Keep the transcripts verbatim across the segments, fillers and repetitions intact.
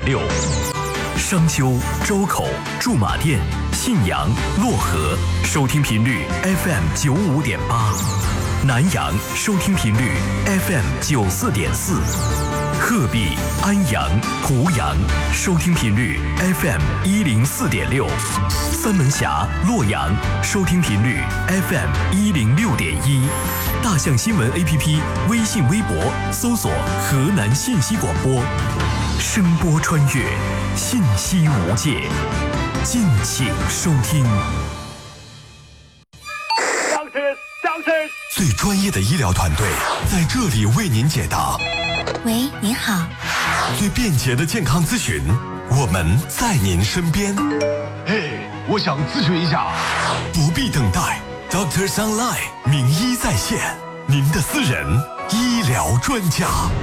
六。商丘、周口、驻马店、信阳、漯河收听频率 F M 九五点八，南阳收听频率 F M 九四点四，鹤壁、安阳、湖阳收听频率 F M 一零四点六，三门峡、洛阳收听频率 F M 一零六点一，大象新闻 A P P 微信微博搜索河南信息广播，声波穿越，信息无界，敬请收听。 最专业的医疗团队在这里为您解答。 喂，您好。 最便捷的健康咨询，我们在您身边。 嘿，我想咨询一下。 不必等待 ，Doctors Online 名医在线，您的私人医疗专家。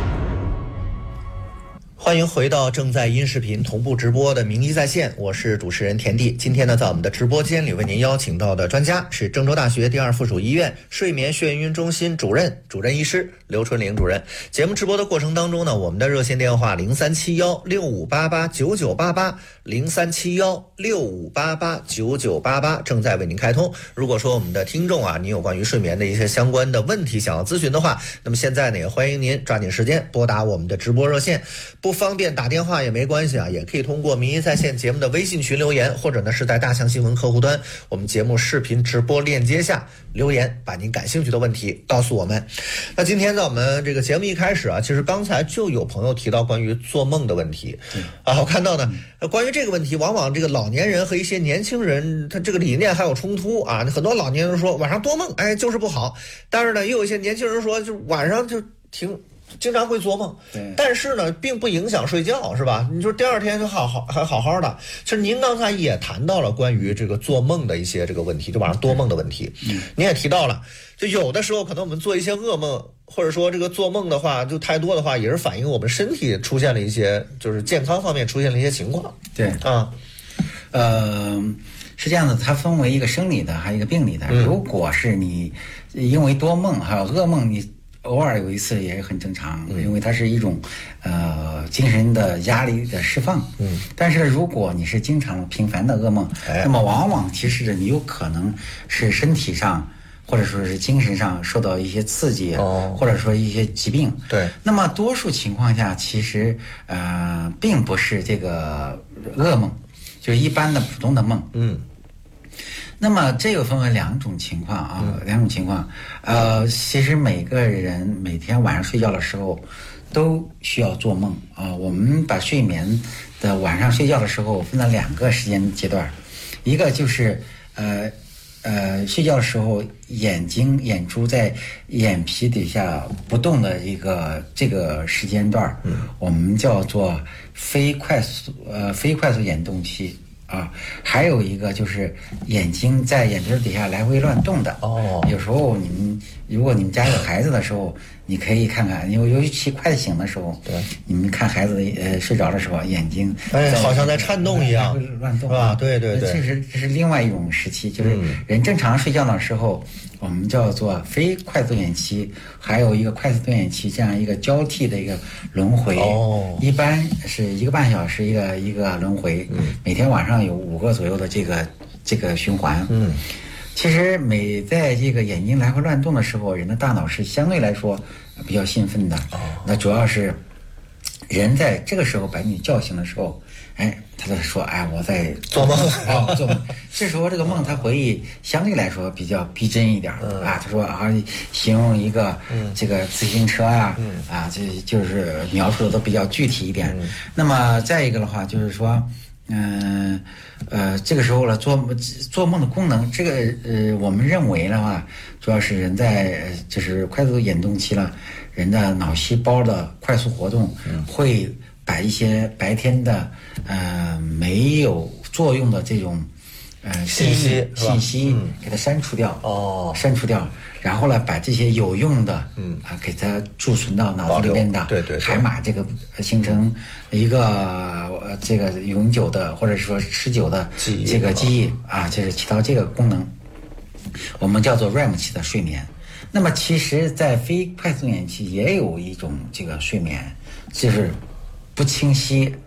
欢迎回到正在音视频同步直播的名医在线，我是主持人田地。今天呢，在我们的直播间里为您邀请到的专家是郑州大学第二附属医院睡眠眩晕中心主任主任医师刘春玲主任。节目直播的过程当中呢，我们的热线电话零三七幺六五八八九九八八零三七幺六五八八九九八八正在为您开通。如果说我们的听众啊，你有关于睡眠的一些相关的问题想要咨询的话，那么现在呢，也欢迎您抓紧时间拨打我们的直播热线。不方便打电话也没关系啊，也可以通过民医在线节目的微信群留言，或者呢是在大象新闻客户端我们节目视频直播链接下留言，把您感兴趣的问题告诉我们。那今天在我们这个节目一开始啊，其实刚才就有朋友提到关于做梦的问题啊，我看到呢，关于这个问题，往往这个老年人和一些年轻人他这个理念还有冲突啊。很多老年人说晚上多梦，哎，就是不好，但是呢，也有一些年轻人说，就晚上就挺。经常会做梦，但是呢，并不影响睡觉，是吧？你说第二天就好好还好好的。其实您刚才也谈到了关于这个做梦的一些这个问题，就晚上多梦的问题。嗯，您也提到了，就有的时候可能我们做一些噩梦，或者说这个做梦的话，就太多的话，也是反映我们身体出现了一些，就是健康方面出现了一些情况。 对啊，呃，是这样的，它分为一个生理的，还有一个病理的。嗯、如果是你因为多梦还有噩梦，你偶尔有一次也很正常，因为它是一种呃精神的压力的释放。嗯，但是如果你是经常频繁的噩梦，哎、那么往往提示着你有可能是身体上或者说是精神上受到一些刺激，哦、或者说一些疾病。 对， 那么多数情况下，其实呃并不是这个噩梦，就是一般的普通的梦。嗯。那么这个分为两种情况啊，嗯、两种情况。呃，其实每个人每天晚上睡觉的时候都需要做梦啊、呃。我们把睡眠的晚上睡觉的时候分了两个时间阶段，一个就是呃呃睡觉的时候眼睛眼珠在眼皮底下不动的一个这个时间段，嗯，我们叫做非快速呃非快速眼动期。啊，还有一个就是眼睛在眼皮底下来回乱动的。哦，有时候你们如果你们家有孩子的时候，你可以看看，因为尤其快醒的时候，对，你们看孩子呃睡着的时候，眼睛哎好像在颤动一样， 乱动啊，对对对， 这是这是另外一种时期，就是人正常睡觉的时候，我们叫做非快速眼期，还有一个快速动眼期，这样一个交替的一个轮回。哦，一般是一个半小时一个一个轮回，嗯，每天晚上有五个左右的这个这个循环。嗯，其实每在这个眼睛来回乱动的时候，人的大脑是相对来说比较兴奋的。哦，那主要是人在这个时候把你叫醒的时候，哎，他就说，哎，我在做梦啊，做梦。这时候这个梦他回忆相对来说比较逼真一点。嗯、啊，他说啊，形容一个、嗯、这个自行车啊，嗯、啊，这就是描述的都比较具体一点。嗯、那么再一个的话就是说。嗯 呃, 呃，这个时候呢，做做梦的功能，这个呃，我们认为的话，主要是人在就是快速眼动期了，人的脑细胞的快速活动，嗯、会把一些白天的呃没有作用的这种呃信息信息、嗯、给它删除掉，哦，删除掉。然后呢，把这些有用的，嗯啊，给它贮存到脑子里面的， 对对海马，这个形成一个呃这个永久的或者说持久的这个记忆啊，就是起到这个功能，我们叫做 R E M 期的睡眠。那么其实，在非快速眼期也有一种这个睡眠，就是不清晰